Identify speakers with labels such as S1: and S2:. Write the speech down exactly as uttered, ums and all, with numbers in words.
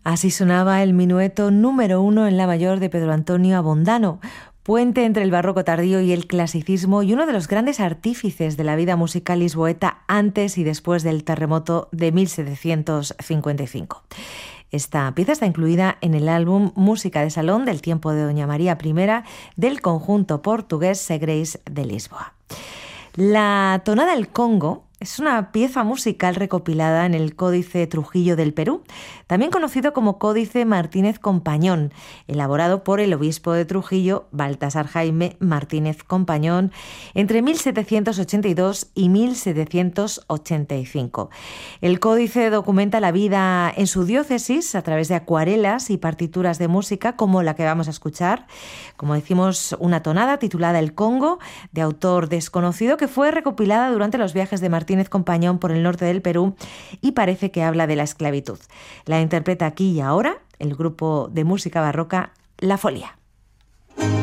S1: Así sonaba el minueto número uno en la mayor de Pedro Antonio Abondano, puente entre el barroco tardío y el clasicismo y uno de los grandes artífices de la vida musical lisboeta antes y después del terremoto de mil setecientos cincuenta y cinco. Esta pieza está incluida en el álbum Música de Salón del tiempo de Doña María I del conjunto portugués Segreis de Lisboa. La tonada del Congo es una pieza musical recopilada en el Códice Trujillo del Perú, también conocido como Códice Martínez Compañón, elaborado por el obispo de Trujillo, Baltasar Jaime Martínez Compañón, entre mil setecientos ochenta y dos y mil setecientos ochenta y cinco. El códice documenta la vida en su diócesis a través de acuarelas y partituras de música, como la que vamos a escuchar. Como decimos, una tonada titulada El Congo, de autor desconocido, que fue recopilada durante los viajes de Martínez Martínez Compañón por el norte del Perú y parece que habla de la esclavitud. La interpreta aquí y ahora el grupo de música barroca La Folia.